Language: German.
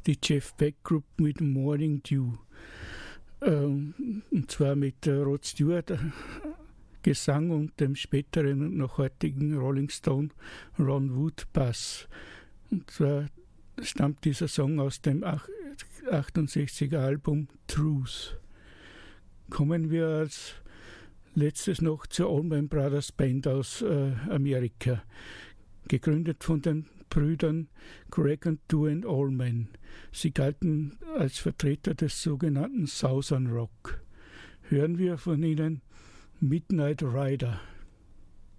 die Jeff Beck Group mit Morning Dew. Und zwar mit Rod Stewart Gesang und dem späteren und noch heutigen Rolling Stone Ron Wood Bass. Und zwar stammt dieser Song aus dem 68er Album Truth. Kommen wir als letztes noch zur Allman Brothers Band aus Amerika, gegründet von den Brüdern Greg und Duane Allman. Sie galten als Vertreter des sogenannten Southern Rock. Hören wir von ihnen Midnight Rider.